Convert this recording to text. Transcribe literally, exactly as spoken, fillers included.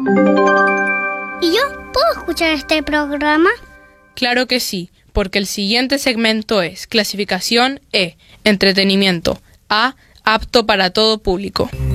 ¿Y yo puedo escuchar este programa? Claro que sí, porque el siguiente segmento es clasificación E, entretenimiento, A, apto para todo público.